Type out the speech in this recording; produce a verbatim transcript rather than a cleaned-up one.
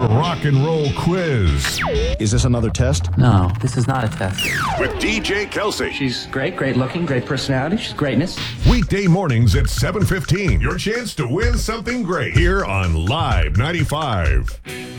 rock and roll quiz. Is this another test? No, this is not a test. With D J Kelsey. She's great, great looking, great personality. She's greatness. Weekday mornings at seven fifteen. Your chance to win something great here on Live ninety-five.